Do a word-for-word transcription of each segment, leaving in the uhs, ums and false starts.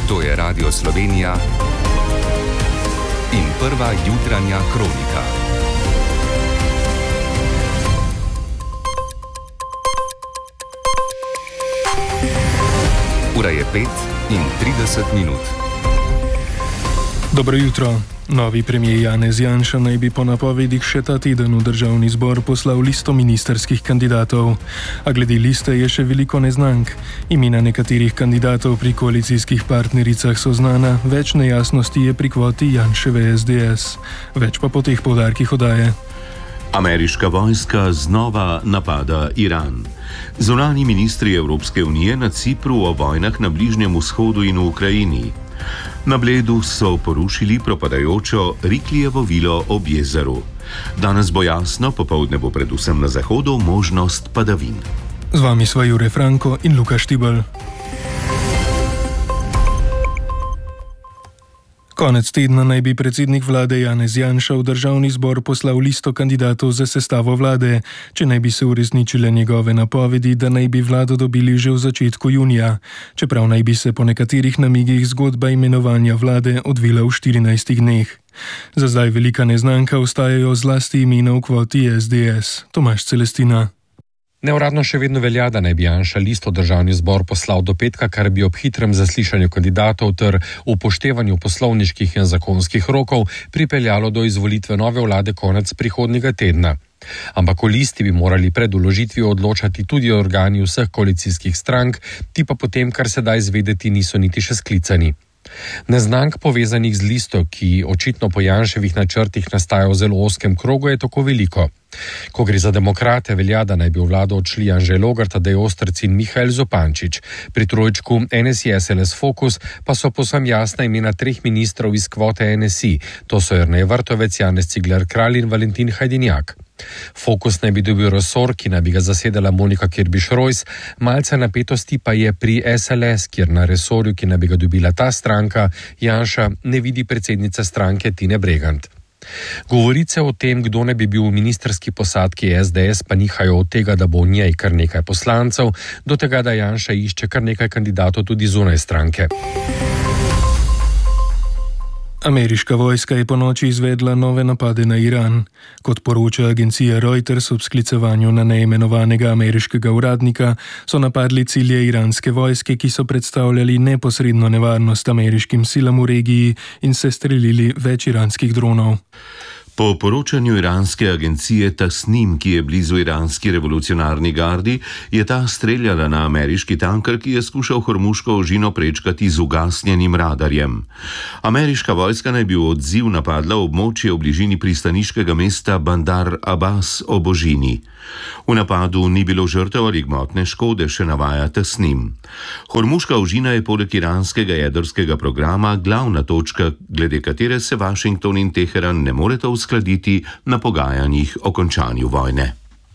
To je Radio Slovenija in prva jutranja kronika. Ura je pet in trideset minut. Dobro jutro. Novi premijer Janez Janša naj bi po napovedih še ta teden v državni zbor poslal listo ministerskih kandidatov. A glede liste je še veliko neznank. Imena nekaterih kandidatov pri koalicijskih partnericah so znana, več nejasnosti je pri kvoti Janševe S D S. Več pa po teh poudarkih oddaje. Ameriška vojska znova napada Iran. Zunanji ministri Evropske unije na Cipru o vojnah na Bližnjem vzhodu in v Ukrajini. Na Bledu so porušili propadajočo Riklijevo vilo ob jezeru. Danes bo jasno, popoldne bo predvsem na zahodu možnost padavin. Z vami sva Jure Franko in Luka Štibel. Konec tedna naj bi predsednik vlade Janez Janša v državni zbor poslal listo kandidatov za sestavo vlade, če naj bi se uresničile njegove napovedi, da naj bi vlado dobili že v začetku junija, čeprav naj bi se po nekaterih namigih zgodba imenovanja vlade odvila v štirinajstih dneh. Za zdaj velika neznanka ostajajo zlasti imena v kvoti S D S. Tomaž Celestina. Neuradno še vedno velja, da naj bi Janša listo državni zbor poslal do petka, kar bi ob hitrem zaslišanju kandidatov ter upoštevanju poslovniških in zakonskih rokov pripeljalo do izvolitve nove vlade konec prihodnjega tedna. Ampak o listi bi morali pred vložitvijo odločati tudi organi vseh koalicijskih strank, ti pa potem, kar se da izvedeti, niso niti še sklicani. Neznank povezanih z listo, ki očitno po Janševih načrtih nastaja v zelo ozkem krogu, je tako veliko. Ko gre za demokrate, velja, da naj bi v vlado odšli Anže Logar, Tadej Ostrc in Mihael Zupančič. Pri trojčku N S I S L S Fokus pa so povsem jasna imena treh ministrov iz kvote N S I. To so Jernej Vrtovec, Janez Cigler Kralj in Valentin Hajdinjak. Fokus naj bi dobil resor, ki naj bi ga zasedala Monika Kirbiš-Rojs, malce napetosti pa je pri S L S, kjer na resorju, ki naj bi ga dobila ta stranka, Janša ne vidi predsednice stranke Tine Bregant. Govorice o tem, kdo ne bi bil v ministrski posadki S D S, pa nihajo od tega, da bo v njej kar nekaj poslancev, do tega, da Janša išče kar nekaj kandidatov tudi zunaj stranke. Ameriška vojska je ponoči izvedla nove napade na Iran. Kot poroča agencija Reuters ob sklicevanju na neimenovanega ameriškega uradnika, so napadli cilje iranske vojske, ki so predstavljali neposredno nevarnost ameriškim silam v regiji in se strelili več iranskih dronov. Po poročanju iranske agencije Tasnim, ki je blizu iranski revolucionarni gardi, je ta streljala na ameriški tanker, ki je skušal Hormuško ožino prečkati z ugasnjenim radarjem. Ameriška vojska naj bi v odziv napadla območje v bližini pristaniškega mesta Bandar Abbas ob ožini. V napadu ni bilo žrtev ali gmotne škode, še navaja Tasnim. Hormuška ožina je poleg iranskega jedrskega programa glavna točka, glede katere se Washington in Teheran ne moreta uskladiti na pogajanjih o končanju vojne.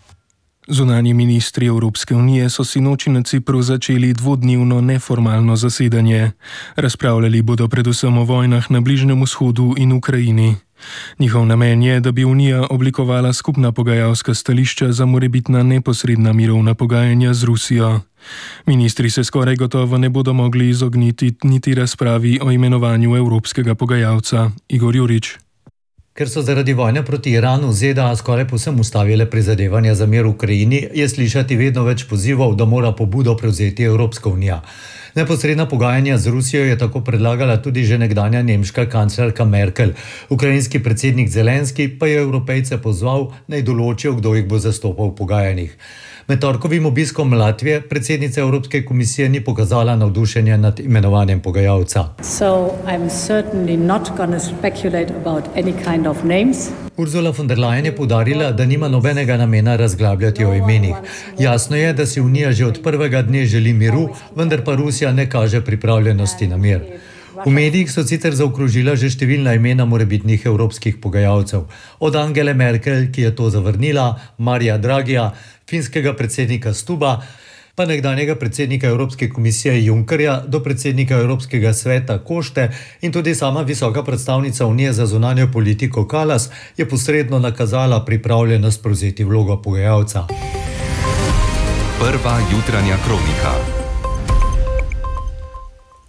Zunanji ministri Evropske unije so sinoči na Cipru začeli dvodnevno neformalno zasedanje. Razpravljali bodo predvsem o vojnah na Bližnjem vzhodu in Ukrajini. Njihov namen je, da bi Unija oblikovala skupna pogajalska stališča za morebitna neposredna mirovna pogajanja z Rusijo. Ministri se skoraj gotovo ne bodo mogli izogniti niti razpravi o imenovanju evropskega pogajalca. Igor Jurič. Ker so zaradi vojne proti Iranu Z D A skoraj povsem ustavile prizadevanja za mir v Ukrajini, je slišati vedno več pozivov, da mora pobudo prevzeti Evropska unija. Neposredna pogajanja z Rusijo je tako predlagala tudi že nekdanja nemška kanclerka Merkel. Ukrajinski predsednik Zelenski pa je Evropejce pozval, naj določijo, kdo jih bo zastopal v pogajanjih. Med torkovim obiskom Latvije predsednica Evropske komisije ni pokazala navdušenja nad imenovanjem pogajalca. So I'm certainly not going to speculate about any kind of names. Ursula von der Leyen je poudarila, da nima nobenega namena razglabljati o imenih. Jasno je, da si Unija že od prvega dne želi miru, vendar pa Rusija ne kaže pripravljenosti na mir. V medijih so sicer zaokrožila že številna imena morebitnih evropskih pogajalcev. Od Angele Merkel, ki je to zavrnila, Marija Dragija, finskega predsednika Stuba, pa nekdanjega predsednika Evropske komisije Junckerja do predsednika Evropskega sveta Košte in tudi sama visoka predstavnica Unije za zunanjo politiko Kallas je posredno nakazala pripravljenost prevzeti vlogo pogajalca. Prva jutranja kronika.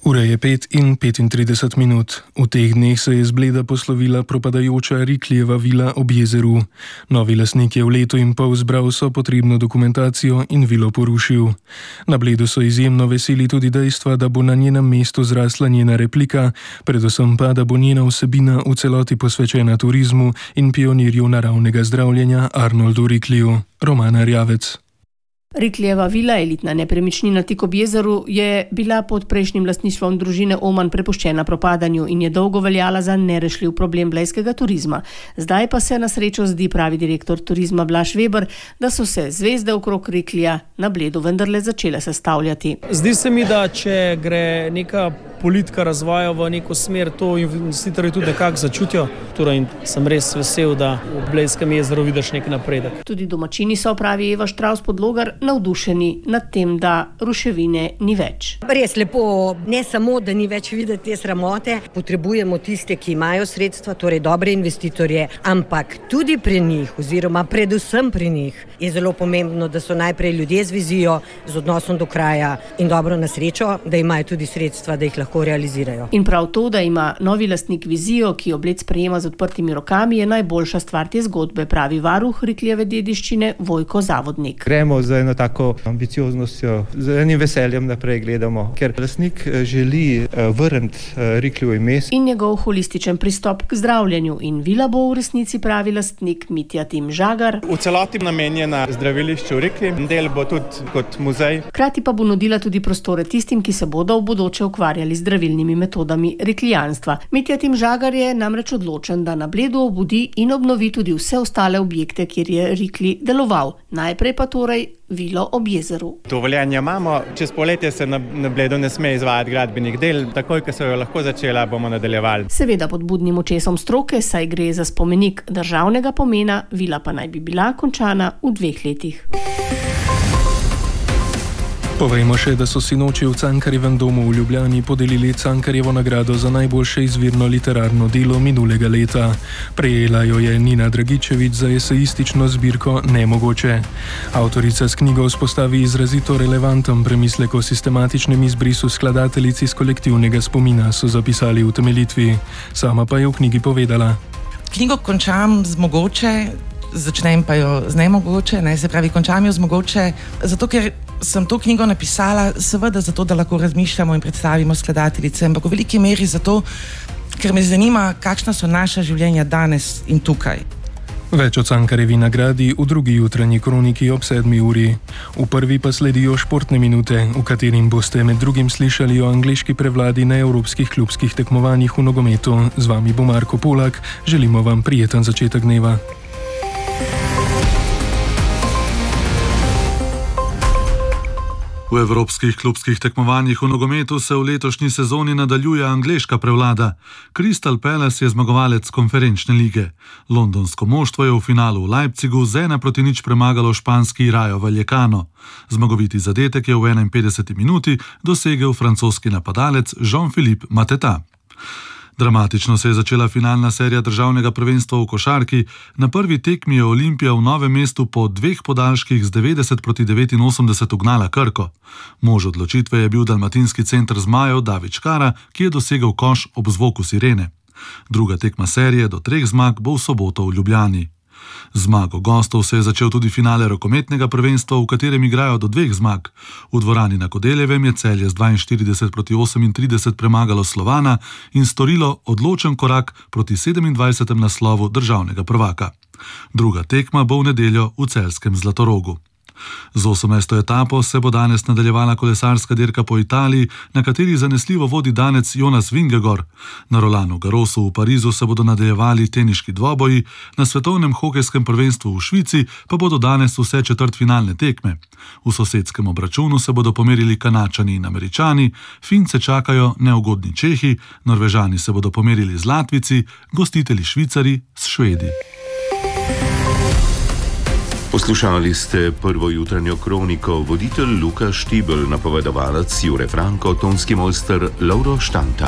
Ura je pet in petintrideset minut. V teh dneh se je z Bleda poslovila propadajoča Riklijeva vila ob jezeru. Novi lastnik je v letu in pol zbral vso potrebno dokumentacijo in vilo porušil. Na Bledu so izjemno veseli tudi dejstva, da bo na njenem mestu zrasla njena replika, predvsem pa, da bo njena vsebina v celoti posvečena turizmu in pionirju naravnega zdravljenja Arnoldu Rikliju. Romana Rjavec. Riklijeva vila, elitna nepremičnina tik ob jezeru, je bila pod prejšnjim lastništvom družine Oman prepuščena propadanju in je dolgo veljala za nerešljiv problem blejskega turizma. Zdaj pa se na srečo zdi, pravi direktor turizma Blaž Veber, da so se zvezde okrog Riklija na Bledu vendarle začele sestavljati. Zdi se mi, da če gre neka politika razvoja v neko smer, to investitorji tudi nekako začutijo. Torej sem res vesel, da v Blejskem jezeru vidiš nek napredek. Tudi domačini so, pravi Eva Štravs-Podlogar, navdušeni nad tem, da ruševine ni več. Res lepo, ne samo, da ni več videti te sramote, potrebujemo tiste, ki imajo sredstva, torej dobre investitorje, ampak tudi pri njih, oziroma predvsem pri njih, je zelo pomembno, da so najprej ljudje z vizijo, z odnosom do kraja in dobro na srečo, da imajo tudi sredstva, da jih lahko realizirajo. In prav to, da ima novi lastnik vizijo, ki jo Bled sprejema z odprtimi rokami, je najboljša stvar te zgodbe, pravi varuh Riklijeve dediščine Vojko Zavodnik. Gremo za eno tako ambicioznostjo, z enim veseljem naprej gledamo, ker lastnik želi vrniti Rikliju ime. In njegov holističen pristop k zdravljenju in vila bo v resnici, pravi lastnik Mitja Tim Žagar. V celoti namenjena zdravilišču Rikli, del bo tudi kot muzej. Hkrati pa bo nudila tudi prostore tistim, ki se bodo v bodoče ukvarjali z zdravilnimi metodami riklijanstva. Mitja Tim Žagar je namreč odločen, da na Bledu obudi in obnovi tudi vse ostale objekte, kjer je Rikli deloval. Najprej pa torej vilo ob jezeru. Dovoljenja imamo, čez poletje se na, na Bledu ne sme izvajati gradbenih del, takoj, ko se jo lahko začela, bomo nadaljevali. Seveda pod budnim očesom stroke, saj gre za spomenik državnega pomena, vila pa naj bi bila končana v dveh letih. Povejmo še, da so sinoči v Cankarjevem domu v Ljubljani podelili Cankarjevo nagrado za najboljše izvirno literarno delo minulega leta. Prejela jo je Nina Dragičević za esejistično zbirko Nemogoče. Avtorica s knjigo vzpostavi izrazito relevanten premislek o sistematičnem izbrisu skladateljic iz kolektivnega spomina, so zapisali v temeljitvi. Sama pa je v knjigi povedala. Knjigo končam z mogoče, začnem pa jo z nemogoče, ne, se pravi, končam jo z mogoče, zato ker sem to knjigo napisala, seveda zato, da lahko razmišljamo in predstavimo skladateljice, ampak v veliki meri zato, ker me zanima, kakšna so naša življenja danes in tukaj. Več o Cankarjevi nagradi v drugi jutranji kroniki ob sedmi uri. V prvi pa sledijo športne minute, v katerim boste med drugim slišali o angleški prevladi na evropskih klubskih tekmovanjih v nogometu. Z vami bo Marko Polak, želimo vam prijeten začetek dneva. V evropskih klubskih tekmovanjih v nogometu se v letošnji sezoni nadaljuje angleška prevlada. Crystal Palace je zmagovalec konferenčne lige. Londonsko moštvo je v finalu v Leipzigu z ena proti nič premagalo španski Rayo Vallecano. Zmagoviti zadetek je v enainpetdeseti minuti dosegel francoski napadalec Jean-Philippe Mateta. Dramatično se je začela finalna serija državnega prvenstva v košarki. Na prvi tekmi je Olimpija v Novem mestu po dveh podaljških z devetdeset proti devetinosemdeset ugnala Krko. Mož odločitve je bil dalmatinski center zmajev David Škara, ki je dosegel koš ob zvoku sirene. Druga tekma serije do treh zmag bo v soboto v Ljubljani. Zmago gostov se je začel tudi finale rokometnega prvenstva, v katerem igrajo do dveh zmag. V dvorani na Kodeljevem je Celje z dvainštirideset proti osemintrideset premagalo Slovana in storilo odločen korak proti sedemindvajsetemu naslovu državnega prvaka. Druga tekma bo v nedeljo v celjskem Zlatorogu. Z osemnajsto etapo se bo danes nadaljevala kolesarska dirka po Italiji, na kateri zanesljivo vodi danec Jonas Vingegaard. Na Rolanu Garrosu v Parizu se bodo nadaljevali teniški dvoboji, na svetovnem hokejskem prvenstvu v Švici pa bodo danes vse četrtfinalne tekme. V sosedskem obračunu se bodo pomerili Kanačani in Američani, Fince čakajo neugodni Čehi, Norvežani se bodo pomerili z Latvijci, gostitelji Švicari s Švedi. Poslušali ste prvo jutranjo kroniko, voditelj Luka Štibel, napovedovalec Jure Franko, tonski mojster Lovro Štanta.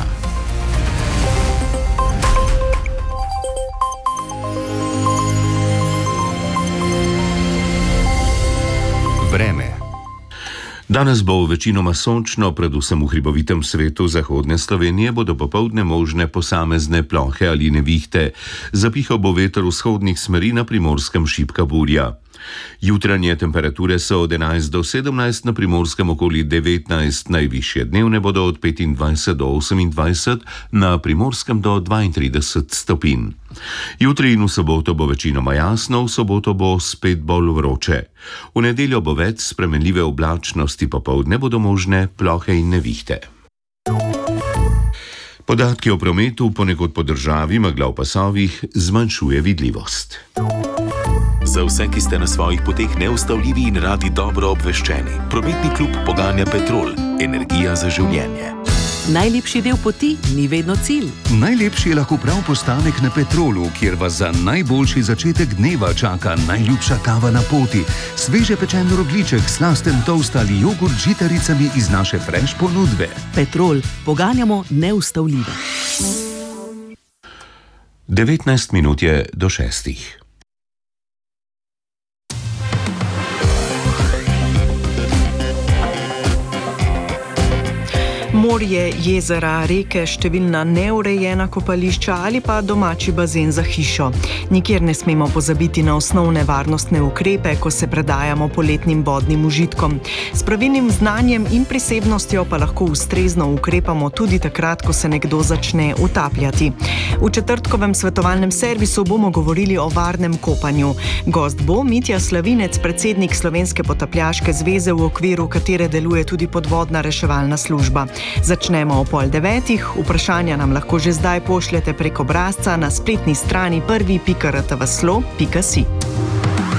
Vreme. Danes bo večinoma sončno, predvsem v hribovitem svetu zahodne Slovenije bodo popoldne možne posamezne plohe ali nevihte. Zapihal bo veter vzhodnih smeri, na Primorskem šibka burja. Jutranje temperature so od enajst do sedemnajst, na Primorskem okoli devetnajst, najvišje dnevne bodo od petindvajset do osemindvajset, na Primorskem do dvaintrideset stopinj. Jutri in v soboto bo večinoma jasno, v soboto bo spet bolj vroče. V nedeljo bo več spremenljive oblačnosti, popoldne bodo možne plohe in nevihte. Podatki o prometu ponekod po državi, megla v pasovih, zmanjšuje vidljivost. Za vse, ki ste na svojih poteh neustavljivi in radi dobro obveščeni, prometni klub poganja Petrol, energija za življenje. Najlepši del poti ni vedno cilj. Najlepši je lahko prav postanek na Petrolu, kjer vas za najboljši začetek dneva čaka najljubša kava na poti, sveže pečen rogljiček, slasten toast ali jogurt z žitaricami iz naše fresh ponudbe. Petrol, poganjamo neustavljive. devetnajst minut je do šestih. Morje, jezera, reke, številna neurejena kopališča ali pa domači bazen za hišo. Nikjer ne smemo pozabiti na osnovne varnostne ukrepe, ko se predajamo poletnim vodnim užitkom. S pravilnim znanjem in prisebnostjo pa lahko ustrezno ukrepamo tudi takrat, ko se nekdo začne utapljati. V četrtkovem svetovalnem servisu bomo govorili o varnem kopanju. Gost bo Mitja Slavinec, predsednik Slovenske potapljaške zveze, v okviru katere deluje tudi podvodna reševalna služba. Začnemo o pol devetih, vprašanja nam lahko že zdaj pošljete prek obrazca na spletni strani prvi pika r t v slo pika si.